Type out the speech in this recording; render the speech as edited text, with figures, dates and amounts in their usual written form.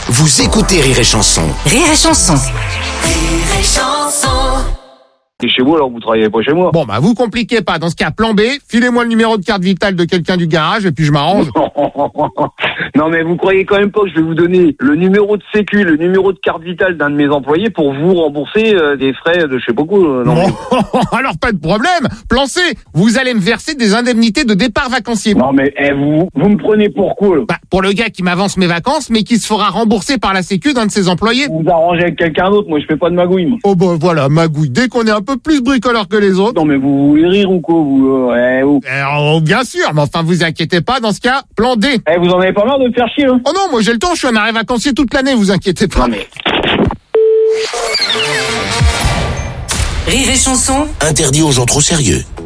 Vous écoutez Rire et Chanson. Rire et Chanson. Rire et Chanson. Et chez vous, alors vous travaillez pas chez moi. Bon, bah, vous compliquez pas. Dans ce cas, plan B, filez-moi le numéro de carte vitale de quelqu'un du garage et puis je m'arrange. Non mais vous croyez quand même pas que je vais vous donner le numéro de sécu, le numéro de carte vitale d'un de mes employés pour vous rembourser des frais de je sais pas quoi. Non, Alors pas de problème. Plan C, vous allez me verser des indemnités de départ vacancier. non mais vous me prenez pour quoi là? Bah, pour le gars qui m'avance mes vacances, mais qui se fera rembourser par la sécu d'un de ses employés. Vous arrangez avec quelqu'un d'autre, moi je fais pas de magouille moi. Oh bah voilà, magouille. Dès qu'on est un peu plus bricoleur que les autres. Non mais vous voulez rire ou quoi vous vous. Bien sûr, mais enfin vous inquiétez pas, dans ce cas, plan D. Vous en avez pas marre de me faire chier là? Oh non, moi j'ai le temps, je suis un arrêt vacancier toute l'année, vous inquiétez pas. Non mais... Rire et Chanson. Interdit aux gens trop sérieux.